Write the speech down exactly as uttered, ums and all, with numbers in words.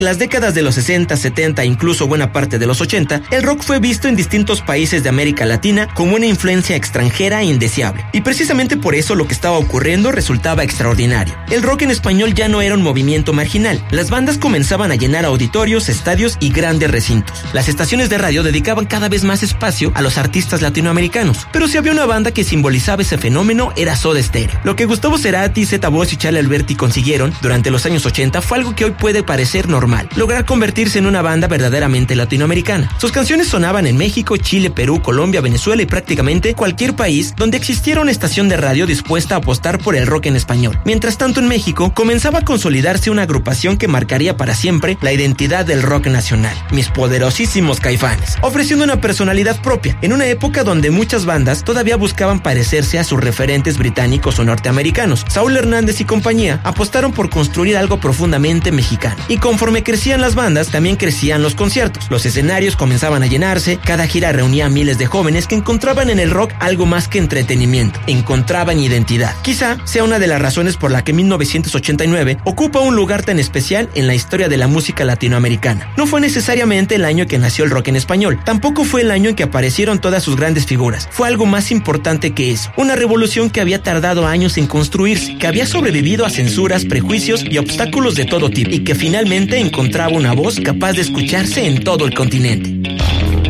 Las décadas de los sesenta, setenta e incluso buena parte de los ochenta, el rock fue visto en distintos países de América Latina como una influencia extranjera e indeseable. Y precisamente por eso lo que estaba ocurriendo resultaba extraordinario. El rock en español ya no era un movimiento marginal. Las bandas comenzaban a llenar auditorios, estadios y grandes recintos. Las estaciones de radio dedicaban cada vez más espacio a los artistas latinoamericanos. Pero si había una banda que simbolizaba ese fenómeno, era Soda Stereo. Lo que Gustavo Cerati, Zeta Bos y Charly Alberti consiguieron durante los años ochenta fue algo que hoy puede parecer normal. Lograr convertirse en una banda verdaderamente latinoamericana. Sus canciones sonaban en México, Chile, Perú, Colombia, Venezuela y prácticamente cualquier país donde existiera una estación de radio dispuesta a apostar por el rock en español. Mientras tanto, en México comenzaba a consolidarse una agrupación que marcaría para siempre la identidad del rock nacional, Mis Poderosísimos Caifanes, ofreciendo una personalidad propia en una época donde muchas bandas todavía buscaban parecerse a sus referentes británicos o norteamericanos. Saúl Hernández y compañía apostaron por construir algo profundamente mexicano, y conforme crecían las bandas, también crecían los conciertos. Los escenarios comenzaban a llenarse, cada gira reunía a miles de jóvenes que encontraban en el rock algo más que entretenimiento, encontraban identidad. Quizá sea una de las razones por la que mil novecientos ochenta y nueve ocupa un lugar tan especial en la historia de la música latinoamericana. No fue necesariamente el año en que nació el rock en español, tampoco fue el año en que aparecieron todas sus grandes figuras. Fue algo más importante que eso, una revolución que había tardado años en construirse, que había sobrevivido a censuras, prejuicios y obstáculos de todo tipo, y que finalmente encontraba una voz capaz de escucharse en todo el continente.